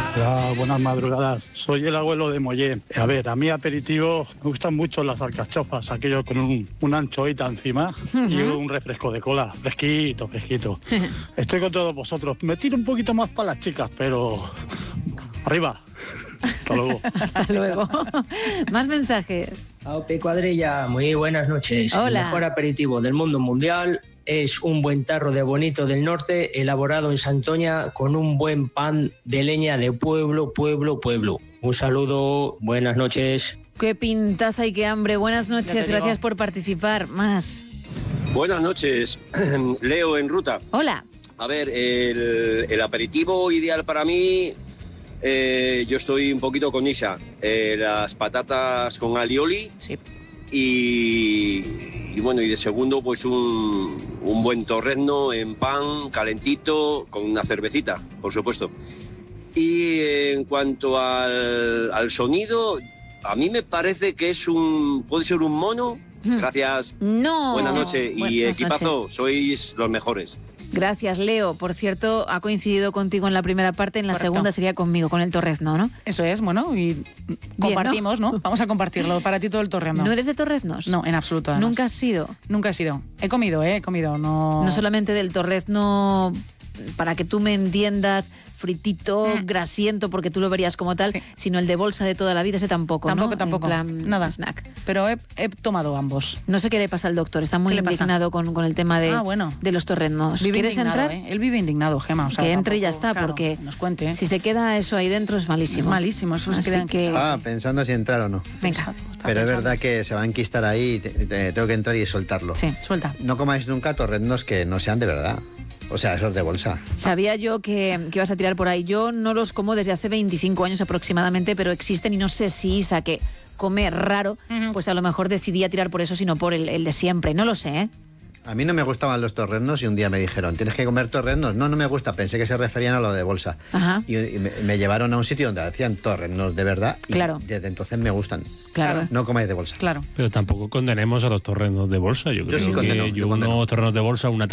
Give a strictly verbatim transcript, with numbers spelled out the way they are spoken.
Hola, buenas madrugadas. Soy el abuelo de Mollé. A ver, a mí aperitivo me gustan mucho las alcachofas, aquello con un, una anchoita encima uh-huh. y un refresco de cola, fresquito, fresquito. Estoy con todos vosotros. Me tiro un poquito más para las chicas, pero arriba. Hasta luego. Hasta luego. Más mensajes. Aupe Cuadrilla, muy buenas noches. Hola. El mejor aperitivo del mundo mundial es un buen tarro de bonito del norte elaborado en Santoña con un buen pan de leña de pueblo, pueblo, pueblo. Un saludo, buenas noches. Qué pintaza y qué hambre. Buenas noches, gracias por participar. Más. Buenas noches, Leo en ruta. Hola. A ver, el, el aperitivo ideal para mí, eh, yo estoy un poquito con Isa. Eh, las patatas con alioli. Sí. Y, y bueno, y de segundo pues un, un buen torrezno en pan, calentito, con una cervecita, por supuesto. Y en cuanto al, al sonido, a mí me parece que es un, puede ser un mono. Gracias. No. Buenas noches y Buenas equipazo, noches. Sois los mejores. Gracias, Leo. Por cierto, ha coincidido contigo en la primera parte, en la Correcto. segunda sería conmigo, con el torrezno, ¿no? Eso es, bueno, y compartimos, ¿no? ¿no? Vamos a compartirlo. Para ti todo el torrezno. ¿No eres de torreznos? No, en absoluto. Además. ¿Nunca has sido? Nunca he sido. He comido, ¿eh? He comido, no... No solamente del torrezno, para que tú me entiendas, fritito, mm. grasiento, porque tú lo verías como tal, sí. sino el de bolsa de toda la vida, ese tampoco, Tampoco, ¿no? tampoco. En plan, nada. Snack. Pero he, he tomado ambos. No sé qué le pasa al doctor, está muy indignado con, con el tema de, ah, bueno. de los torreznos. Vive ¿Quieres entrar? ¿eh? Él vive indignado, Gema. O sea, que tampoco, entre y ya está, claro, porque nos cuente, ¿eh? si se queda eso ahí dentro es malísimo. Es malísimo, eso se queda que... Estaba pensando si entrar o no. Venga. Está, está Pero pensando. Es verdad que se va a enquistar ahí y te, te, tengo que entrar y soltarlo. Sí, suelta. No comáis nunca torreznos que no sean de verdad. O sea, esos de bolsa. Sabía yo que, que ibas a tirar por ahí. Yo no los como desde hace veinticinco años aproximadamente, pero existen y no sé si Isa, que come raro, uh-huh. pues a lo mejor decidía tirar por eso, sino por el, el de siempre. No lo sé, ¿eh? A mí no me gustaban los torreznos y un día me dijeron, ¿tienes que comer torreznos? No, no me gusta. Pensé que se referían a lo de bolsa. Ajá. Y, y me, me llevaron a un sitio donde hacían torreznos de verdad y claro. desde entonces me gustan. Claro. No comáis de bolsa. Claro. Pero tampoco condenemos a los torreznos de bolsa. Yo creo yo sí que condeno, yo, yo unos condeno. torreznos de bolsa, una